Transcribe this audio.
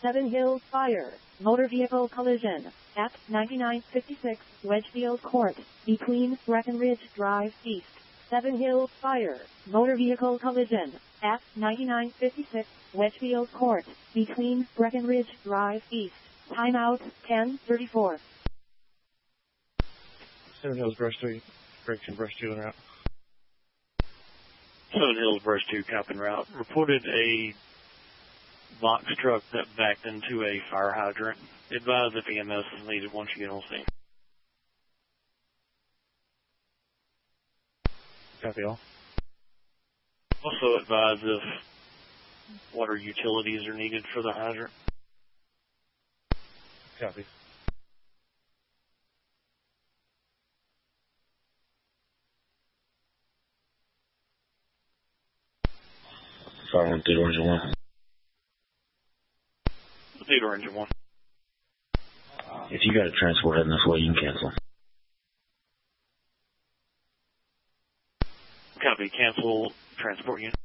Seven Hills Fire. Motor vehicle collision at 9956 Wedgefield Court, between Breckenridge Drive East. Seven Hills Fire. Motor vehicle collision at 9956 Wedgefield Court, between Breckenridge Drive East. Timeout 10:34. Seven Hills Brush 3, correction, Brush 2 en route. Seven Hills Brush 2, cop en route. Reported a box truck that backed into a fire hydrant. Advise if EMS is needed once you get on scene. Copy all. Also advise if water utilities are needed for the hydrant. Copy. Fire 1 Theodore Engine 1. Theodore Engine 1. If you got a transport heading this way, you can cancel. Copy. Cancel transport unit.